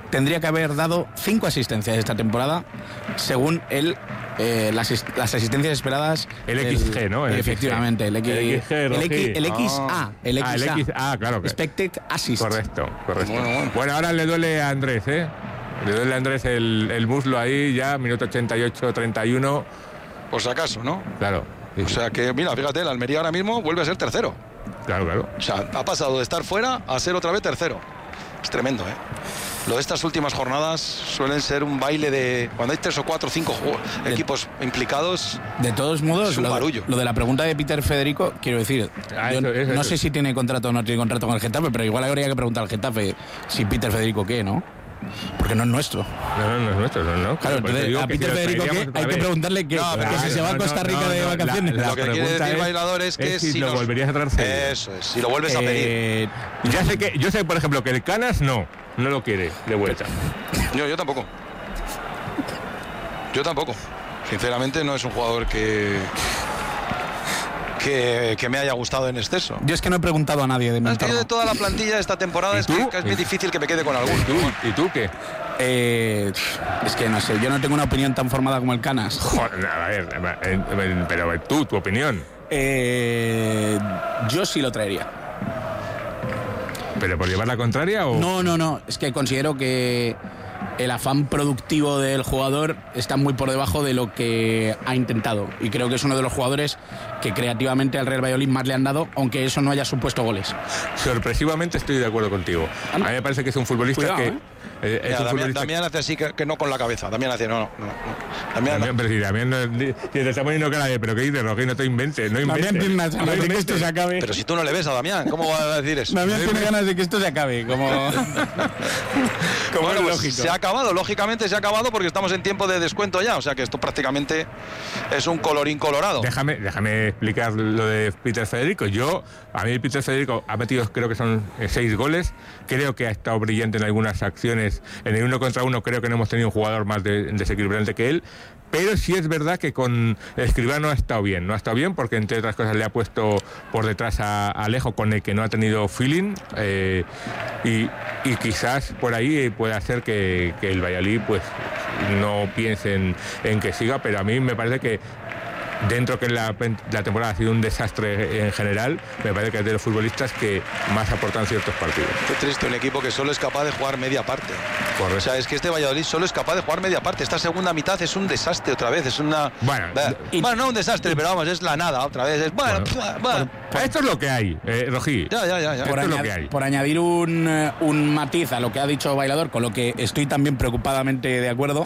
tendría que haber dado 5 asistencias esta temporada, según él. Las asistencias esperadas. El XG, ¿no? Efectivamente, el XA. Claro. Expected Assist. Correcto. Bueno, ahora le duele a Andrés, ¿eh? Le duele a Andrés el muslo ahí, ya, minuto 88-31. Por si acaso, ¿no? Claro. O sea que, mira, fíjate, el Almería ahora mismo vuelve a ser tercero. Claro. O sea, ha pasado de estar fuera a ser otra vez tercero. Es tremendo, ¿eh? Lo de estas últimas jornadas suelen ser un baile de... Cuando hay 3 o 4 o 5 equipos implicados... De todos modos, es un barullo. Lo de la pregunta de Peter Federico, quiero decir, no sé si tiene contrato o no tiene contrato con el Getafe, pero igual habría que preguntar al Getafe si Peter Federico qué, ¿no? Porque no es nuestro. No es nuestro, no. Claro, entonces, a Peter Federico ¿qué? Hay que preguntarle qué. Que si se va a Costa Rica de vacaciones. Lo que quiere decir Bailador es que si lo volverías a traer. Eso es, si lo vuelves a pedir. Yo sé, por ejemplo, que el Canas no lo quiere de vuelta. Yo tampoco. Sinceramente no es un jugador que me haya gustado en exceso. Yo es que no he preguntado a nadie de mi entorno. De toda la plantilla de esta temporada es que es muy difícil que me quede con alguno. ¿Y tú qué? Es que no sé, yo no tengo una opinión tan formada como el Canas. Joder, a ver, pero tu opinión. Yo sí lo traería. ¿Pero por llevar la contraria o...? No, es que considero que el afán productivo del jugador está muy por debajo de lo que ha intentado, y creo que es uno de los jugadores que creativamente al Real Valladolid más le han dado, aunque eso no haya supuesto goles. Sorpresivamente estoy de acuerdo contigo. A mí me parece que es un futbolista. Cuidado, que Damián hace así que no con la cabeza. Damián hace no. Damián, pero si Damián te está poniendo cara de pero ¿qué dices, Roque? No te inventes, no inventes. Damián tiene unas ganas de que esto se acabe. Pero si tú no le ves a Damián, ¿cómo va a decir eso? Damián tiene ganas de que esto se acabe, como bueno, pues lógico. Se ha acabado, lógicamente se ha acabado porque estamos en tiempo de descuento ya, o sea que esto prácticamente es un colorín colorado. Déjame explicar lo de Peter Federico. A mí Peter Federico ha metido, creo que son 6 goles, creo que ha estado brillante en algunas acciones. En el 1 contra 1 creo que no hemos tenido un jugador más desequilibrante que él, pero sí es verdad que con Escribá no ha estado bien porque entre otras cosas le ha puesto por detrás a Alejo, con el que no ha tenido feeling, y quizás por ahí puede hacer que el Valladolid pues no piense en que siga, pero a mí me parece que dentro que la temporada ha sido un desastre en general, me parece que es de los futbolistas que más aportan ciertos partidos. Qué triste, un equipo que solo es capaz de jugar media parte. Correcto. O sea, es que este Valladolid solo es capaz de jugar media parte. Esta segunda mitad es un desastre otra vez, es una... Bueno, no un desastre, pero vamos, es la nada otra vez. Bueno. Esto es lo que hay, Rojí. Ya. Por añadir un matiz a lo que ha dicho Bailador, con lo que estoy también preocupadamente de acuerdo,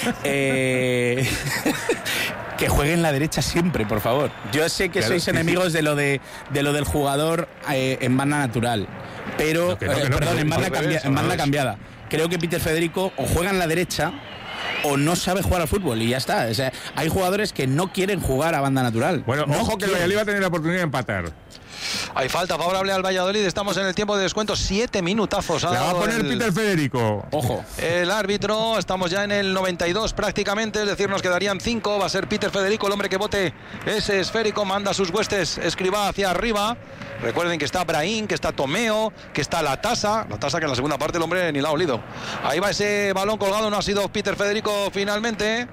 que juegue en la derecha siempre, por favor. Yo sé que sois enemigos de lo del jugador en banda natural, pero en banda cambiada. Creo que Peter Federico o juega en la derecha o no sabe jugar al fútbol y ya está. O sea, hay jugadores que no quieren jugar a banda natural. Bueno, ojo que el Valladolid va a tener la oportunidad de empatar. Hay falta favorable al Valladolid, estamos en el tiempo de descuento, 7 minutazos. La va a poner Peter Federico. Ojo. El árbitro, estamos ya en el 92 prácticamente, es decir, nos quedarían 5. Va a ser Peter Federico el hombre que bote ese esférico, manda sus huestes, Escribá hacia arriba. Recuerden que está Brahim, que está Tomeo, que está La Tasa que en la segunda parte el hombre ni la ha olido. Ahí va ese balón colgado, no ha sido Peter Federico finalmente.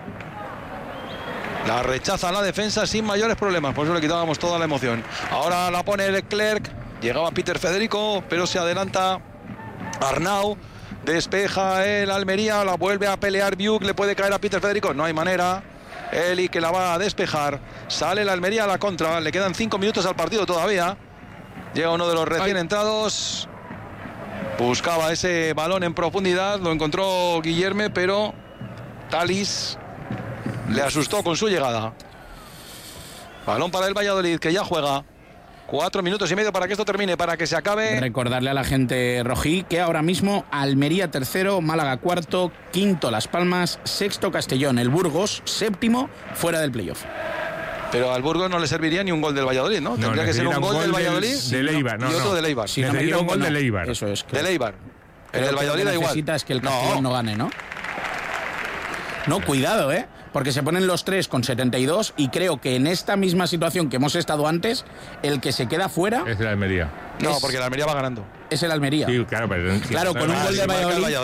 La rechaza la defensa sin mayores problemas, por eso le quitábamos toda la emoción. Ahora la pone Leclerc, llegaba Peter Federico, pero se adelanta Arnau, despeja el Almería, la vuelve a pelear Biuk, le puede caer a Peter Federico, no hay manera. Eli que la va a despejar, sale el Almería a la contra, le quedan 5 minutos al partido todavía. Llega uno de los recién entrados, buscaba ese balón en profundidad, lo encontró Guillerme, pero Talis le asustó con su llegada. Balón para el Valladolid, que ya juega. 4 minutos y medio para que esto termine, para que se acabe. Recordarle a la gente rojí que ahora mismo Almería tercero, Málaga cuarto, quinto Las Palmas, sexto Castellón, el Burgos séptimo, fuera del playoff. Pero al Burgos no le serviría ni un gol del Valladolid, ¿no? Tendría que ser un gol del Valladolid de Leibar, y otro de Leibar. Si necesita un gol de Leibar. Eso es. Claro. De Leibar. El del Valladolid da igual. Necesitas que el Castellón no gane, ¿no? No, cuidado, porque se ponen los 3 con 72 y creo que en esta misma situación que hemos estado antes, el que se queda fuera... Es el Almería. No, porque el Almería va ganando. Es el Almería. Sí, claro, pero... Claro, con un gol de Valladolid...